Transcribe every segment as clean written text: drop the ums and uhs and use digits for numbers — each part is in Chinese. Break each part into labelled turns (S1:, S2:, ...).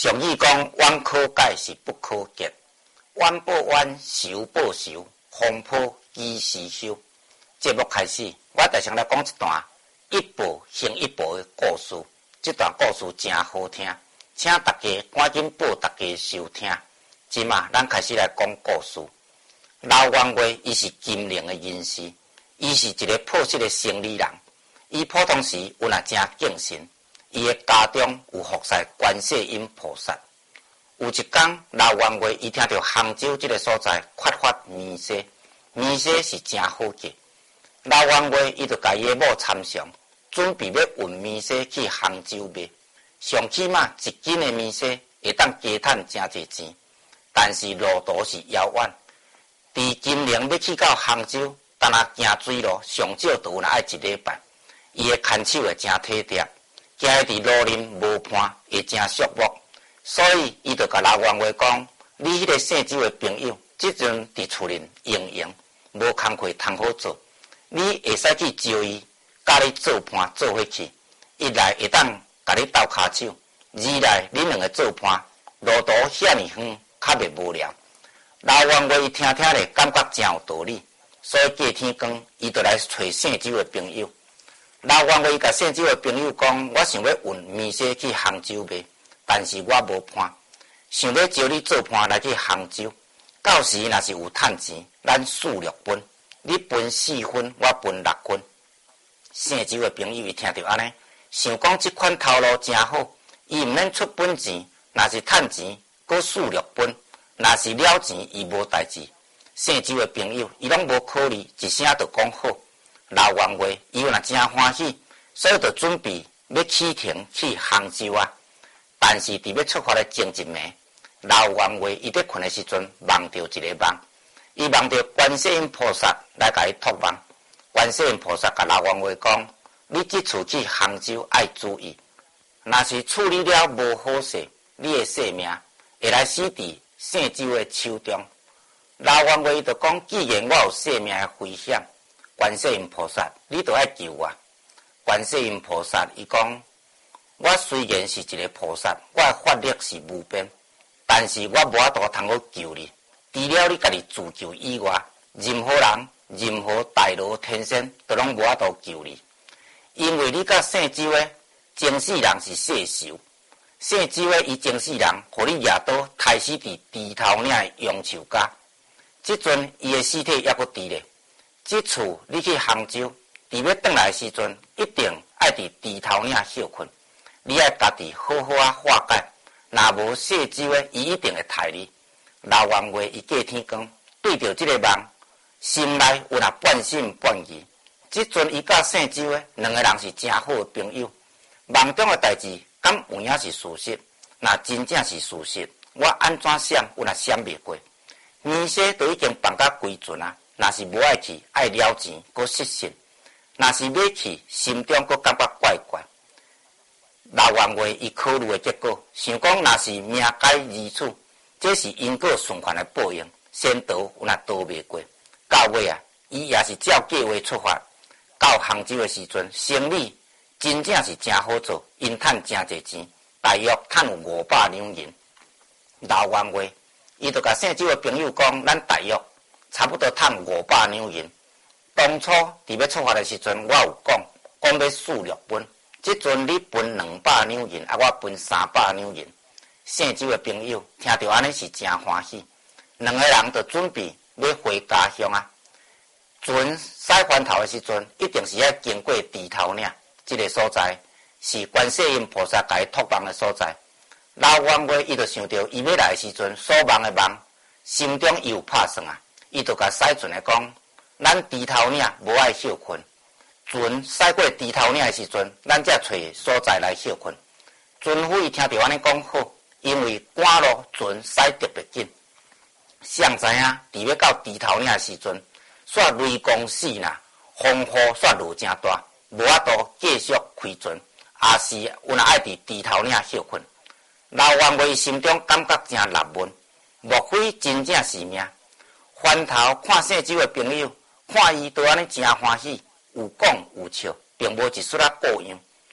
S1: 俗语讲，弯可改是不可结，弯报弯，仇报仇，风波几时休？节目开始，我就想来讲一段一步行一步的故事。这段故事真好听，请大家赶紧报大家收听。今嘛，咱开始来讲故事。刘元月伊是金陵的人士，伊是一个朴实的生理人。伊普通时有也真敬神，伊的家中有服侍观世音菩萨。有一天，刘元月伊听到杭州这个所在缺乏面纱，面纱是真好价。刘元月伊就甲伊的某参详，准备要运面纱去杭州卖。上起码一斤的面纱会当加赚真侪钱，但是路途是遥远。伫金陵要去到杭州，但行水路上少都有爱1礼拜。伊的牵手会真体贴，行伫路林无伴会真寂寞，所以伊就甲刘元月讲：你迄个姓周的朋友，即阵伫厝里营营，无工课通好做，你会使去招伊，甲你做伴做伙去。一来会当甲你斗骹手，二来恁两个做伴，路途遐尼远，较袂无聊。刘元月伊听咧，感觉真有道理，所以隔天光，伊就来找姓周的朋友。刘元月伊甲姓周的朋友讲：我想要运面纱去杭州卖，但是我无伴，想要招你做伴来去杭州。到时若是有趁钱，咱4-6分，你分4分，我分6分。姓周的朋友伊听到安尼，想讲这款头路真好，伊毋免出本钱，若是趁钱，搁4-6分。若是了钱，伊无代志。姓周的朋友，伊拢无考虑，一声就讲好。刘元月伊有真欢喜，所以就准备要启程去杭州啊。但是伫要出发的前一暝，刘元月伊伫困的时阵，梦到一个梦。伊梦到观世音菩萨来甲伊托梦。观世音菩萨甲刘元月讲：你即次去杭州爱注意，若是处理了无好势，你的性命会来死伫姓周的手中。刘元月伊就讲：既然我有性命的危险，观世音菩萨，你就爱救我。观世音菩萨伊讲：我虽然是一个菩萨，我的法力是无边，但是我无法度通好救你。除了你家己自救以外，任何人、任何大罗天仙都拢无法度救你，因为你甲姓周的前世人是世仇。姓周的伊前世人，互你夜倒杀死伫猪头岭的杨树家。即阵伊的尸体还阁伫咧。即次你去杭州，伫要转来的时阵，一定爱伫猪头岭休困。你爱家己好好化解，若无姓周的伊一定会杀你。刘元月伊隔天光对着即个梦，心内有半信半疑。即阵伊甲姓周的两个人是真好的朋友，梦中的代志。敢有影是事实？若真正是事实，我安怎想有想袂过。面纱都已经办甲规准啊，若是无爱去，爱了钱，搁失信；若是要去，心中搁感觉怪怪。刘元月伊考虑的结果，想讲若是命该如此，这是因果循环的报应。先逃有逃袂过，到尾啊，伊也是照计划出发。到杭州的时阵，生理真正是真好做，因趁真侪钱，大约趁有500两银。刘元月伊就甲姓周的朋友讲：咱大约差不多趁500两银。当初伫要出发的时阵，我有讲要4-6分，即阵你分200两银，啊，我分300两银。姓周的朋友听到安尼是真欢喜，两个人就准备要回家乡啊。船驶翻头的时阵，一定是要经过猪头岭。这个所在是观世音菩萨甲伊托梦的所在。刘元月伊就想到伊要来的时阵所梦的梦，心中伊有拍算啊。伊就甲驶船的讲：咱猪头岭无爱休困，船驶过猪头岭的时阵，咱才找所在来休困。船夫伊听到安尼讲好，因为赶路船驶特别紧。谁知影伫要到猪头岭的时阵，煞雷公死啦，风雨煞落真大。无法度继续开船，也是有爱伫猪头岭休困。刘元月心中感觉真纳闷，莫非真正是命？翻头看姓周的朋友，看伊都安尼真欢喜，有讲有笑，并无一丝仔过样。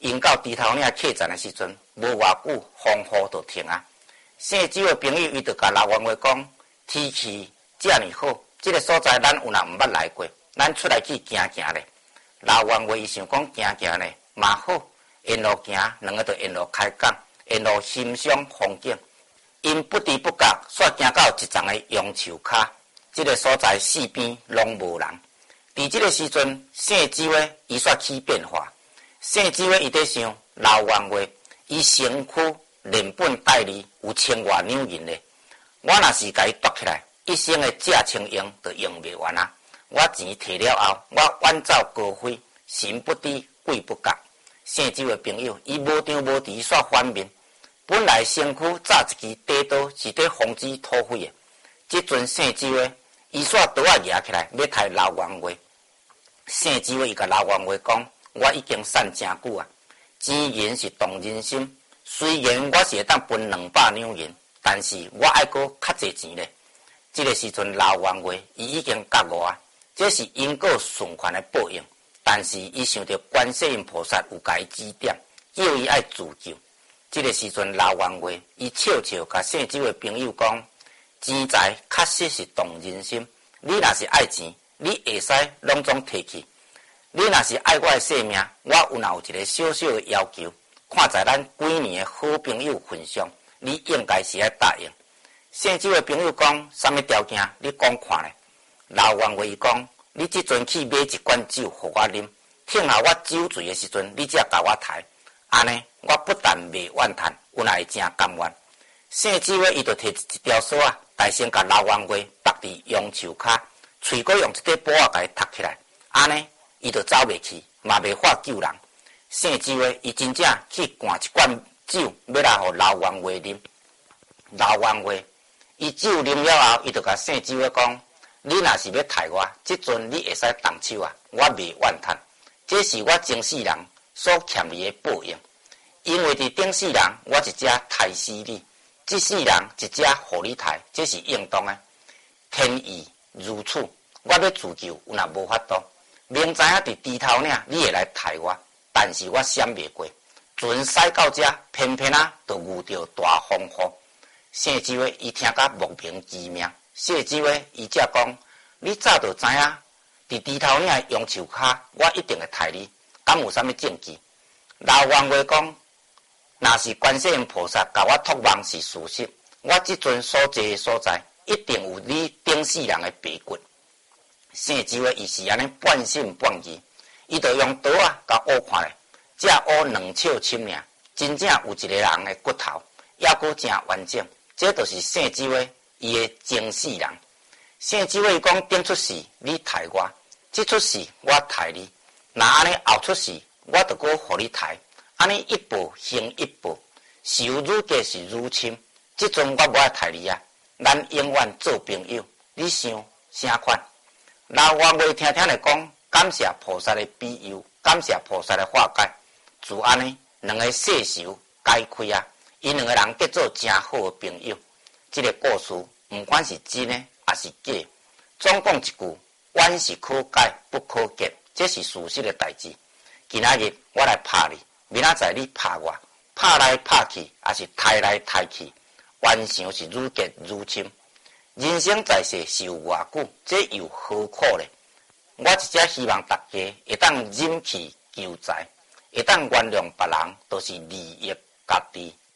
S1: 因到猪头岭客栈的时阵，无偌久风雨就停啊。姓周的朋友伊就甲老王话讲，天气遮尔好，这个所在咱有若毋捌来过，咱出来去行行咧。老王话伊想讲行行咧，嘛好，沿路行，两个就沿路开讲，沿路欣赏风景。因不知不觉煞行到一丛的杨树骹，这个所在四边拢无人。伫这个时阵，姓周的伊煞起变化。姓周的伊在想，老王话，伊身躯连本带利有千外两银咧。我若是甲伊夺起来，一生的价清用就用袂完啊！我钱摕了后，我远走高飞，神不知鬼不觉。姓周的朋友，伊无张无弛煞反面。本来身躯早一支短刀是伫防止土匪的，即阵姓周的伊煞刀啊举起来要杀老王话。姓周的伊甲老王话讲，我已经散真久啊，钱银是动人心。虽然我是会当分200两银，但是我爱搁较侪钱咧。这个时阵老王话伊已经觉悟啊，这是因果顺环的报应。但是伊想到观世音菩萨有甲伊指点，叫伊爱自救。这个时阵，老王话，伊笑笑甲姓周的朋友讲：钱财确实是动人心，你若是爱钱，你会使拢总摕去；你若是爱我的性命，我有一个小小的要求，看在咱几年的好朋友份上，你应该是爱答应。姓周的朋友讲：什么条件？你讲看咧。老王话伊讲：你即阵去买一罐酒互我啉，听候我酒醉的时阵，你才甲我抬。安尼，我不但袂怨叹，有来真甘愿。姓周的伊就摕一条锁啊，大声甲老王话绑伫杨树骹，喙哥用一块布仔甲伊托起来。安尼，伊就走袂去，嘛袂法救人。姓周的伊真正去灌一罐酒，要来互老王话啉。老王话，伊酒啉了后，伊就甲姓周的讲：你若是要杀我，即阵你会使动手啊，我袂怨叹。这是我前世人所欠你的报应，因为伫顶世人我一只杀死你，这世人一只互你杀，这是应当的。天意如此，我要自救，有若无法度。明知影伫猪头岭你会来杀我，但是我闪袂过。船驶到这，偏偏就遇到大风雨。姓周的伊听甲莫名其妙，姓周的伊才讲：你早就知影伫猪头岭的杨树骹，我一定会杀你。敢有啥物证据？老王话讲，若是观世音菩萨甲我托梦是事实，我即阵所在的所在，一定有你顶世人的白骨。姓周的伊是安尼半信半疑，伊就用刀啊甲挖看咧，只挖2尺深尔，真正有一个人的骨头，还阁真完整。这就是姓周的伊的前世人。姓周的伊讲，顶出世你杀我，即出世我杀你。那安尼后出世，我就搁互你杀，安尼一步行一步，受愈加是愈深。即阵我无爱杀你啊，咱永远做朋友。你想啥款？老王话听听来讲，感谢菩萨的庇佑，感谢菩萨的化解。自安尼，两个世仇解开啊，因两个人结做真好的朋友。这个故事，不管是真的还是假，总讲一句：冤是可解不可结。这是事实的代志。今仔日我来拍你，明仔载你拍我，拍来拍去，也是抬来抬去，冤相是愈结愈深。人生在世是有偌久，这又何苦咧？我一只希望大家会当忍气求财，会当原谅别人，都是利益